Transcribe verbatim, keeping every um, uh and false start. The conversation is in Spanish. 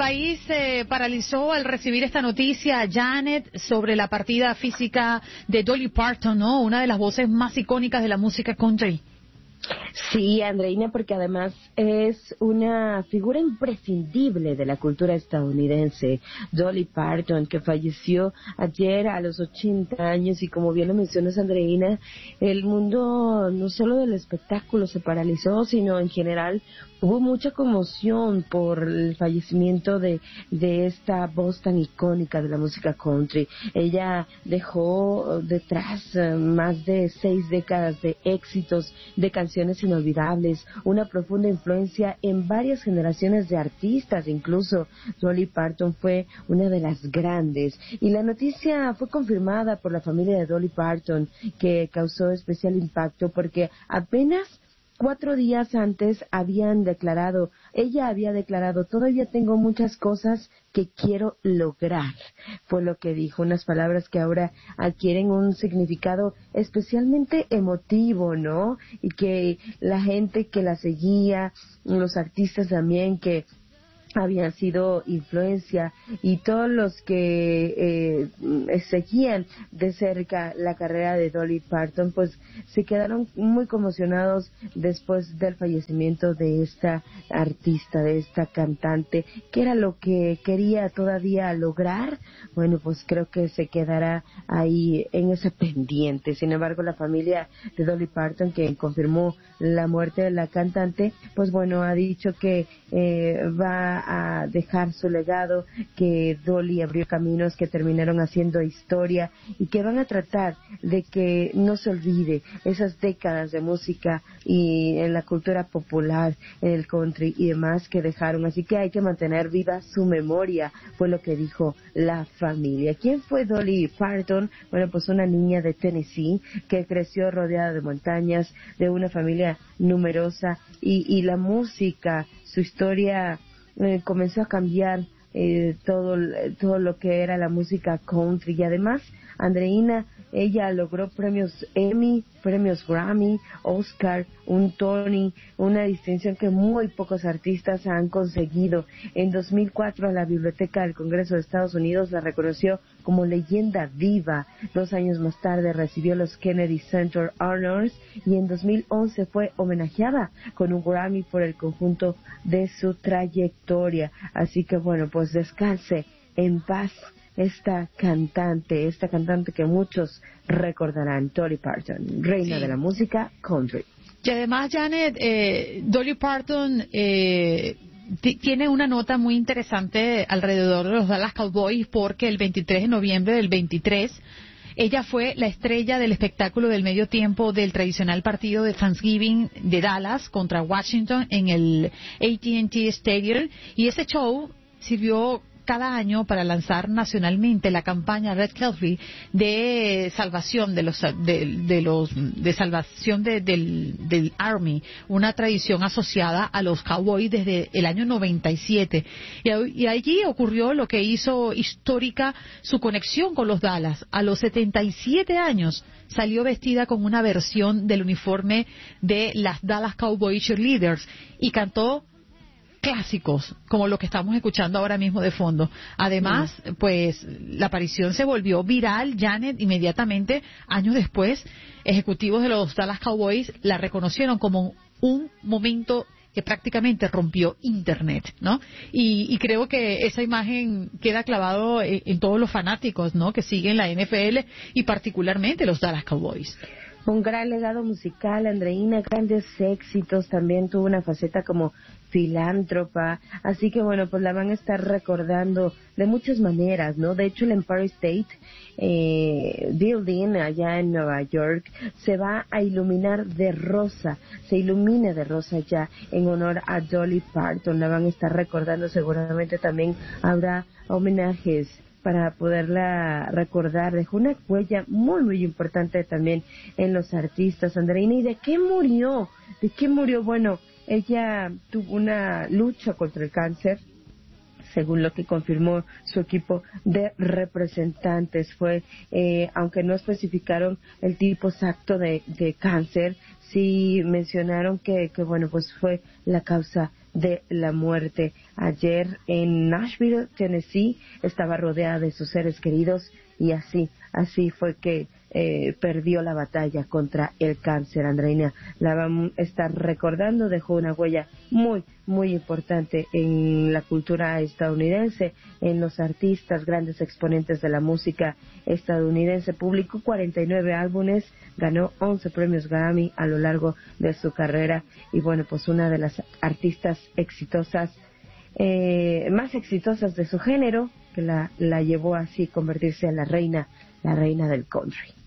país se paralizó al recibir esta noticia, Janet, sobre la partida física de Dolly Parton, ¿no? Una de las voces más icónicas de la música country. Sí, Andreina, porque además es una figura imprescindible de la cultura estadounidense, Dolly Parton, que falleció ayer a los ochenta años, y como bien lo mencionas, Andreina, el mundo no solo del espectáculo se paralizó, sino en general hubo mucha conmoción por el fallecimiento de, de esta voz tan icónica de la música country. Ella dejó detrás uh, más de seis décadas de éxitos, de canciones inolvidables, una profunda influencia en varias generaciones de artistas. Incluso Dolly Parton fue una de las grandes, y la noticia fue confirmada por la familia de Dolly Parton, que causó especial impacto porque apenas cuatro días antes habían declarado, ella había declarado, todavía tengo muchas cosas que quiero lograr, fue lo que dijo, unas palabras que ahora adquieren un significado especialmente emotivo, ¿no? Y que la gente que la seguía, los artistas también que habían sido influencia, y todos los que eh, seguían de cerca la carrera de Dolly Parton, pues se quedaron muy conmocionados después del fallecimiento de esta artista, de esta cantante. ¿Qué era lo que quería todavía lograr? Bueno, pues creo que se quedará ahí en ese pendiente. Sin embargo, la familia de Dolly Parton, que confirmó la muerte de la cantante, pues bueno, ha dicho que eh, va a dejar su legado, que Dolly abrió caminos que terminaron haciendo historia, y que van a tratar de que no se olvide esas décadas de música y en la cultura popular, en el country y demás que dejaron. Así que hay que mantener viva su memoria, fue lo que dijo la familia. ¿Quién fue Dolly Parton? Bueno, pues una niña de Tennessee que creció rodeada de montañas, de una familia numerosa, y, y la música, su historia Eh, comenzó a cambiar eh, todo todo lo que era la música country. Y además, Andreina, ella logró premios Emmy, premios Grammy, Oscar, un Tony, una distinción que muy pocos artistas han conseguido. En dos mil cuatro, la Biblioteca del Congreso de Estados Unidos la reconoció como leyenda viva. Dos años más tarde recibió los Kennedy Center Honors, y en dos mil once fue homenajeada con un Grammy por el conjunto de su trayectoria. Así que bueno, pues descanse en paz esta cantante, esta cantante que muchos recordarán, Dolly Parton, reina Sí. de la música country. Y además, Janet, eh, Dolly Parton eh, t- tiene una nota muy interesante alrededor de los Dallas Cowboys, porque el veintitrés de noviembre del veintitrés ella fue la estrella del espectáculo del medio tiempo del tradicional partido de Thanksgiving de Dallas contra Washington en el A T and T Stadium, y ese show sirvió cada año para lanzar nacionalmente la campaña Red Kelly de salvación de los de, de los de salvación de, del, del Army, una tradición asociada a los Cowboys desde el año noventa y siete, y, y allí ocurrió lo que hizo histórica su conexión con los Dallas. A los setenta y siete años salió vestida con una versión del uniforme de las Dallas Cowboys Cheerleaders y cantó clásicos como lo que estamos escuchando ahora mismo de fondo. Además, mm. pues la aparición se volvió viral, Janet. Inmediatamente, años después, ejecutivos de los Dallas Cowboys la reconocieron como un momento que prácticamente rompió Internet, ¿no? Y, y creo que esa imagen queda clavado en, en todos los fanáticos, ¿no?, que siguen la N F L y particularmente los Dallas Cowboys. Un gran legado musical, Andreina, grandes éxitos, también tuvo una faceta como filántropa, así que bueno, pues la van a estar recordando de muchas maneras, ¿no? De hecho, el Empire State eh, Building allá en Nueva York se va a iluminar de rosa, se ilumina de rosa ya en honor a Dolly Parton. La van a estar recordando, seguramente también habrá homenajes para poderla recordar. Dejó una huella muy, muy importante también en los artistas, Andreina. ¿Y de qué murió? ¿De qué murió? Bueno, ella tuvo una lucha contra el cáncer, según lo que confirmó su equipo de representantes. Fue, eh, aunque no especificaron el tipo exacto de, de cáncer, sí mencionaron que, que, bueno, pues fue la causa de la muerte. ayer en Nashville, Tennessee, estaba rodeada de sus seres queridos y así, así fue que eh, perdió la batalla contra el cáncer. Andreina, la vamos a estar recordando, dejó una huella muy, muy importante en la cultura estadounidense, en los artistas, grandes exponentes de la música estadounidense. Publicó cuarenta y nueve álbumes, ganó once premios Grammy a lo largo de su carrera y bueno, pues una de las artistas exitosas, eh, más exitosas de su género, que la, la llevó así a convertirse en la reina, la reina del country.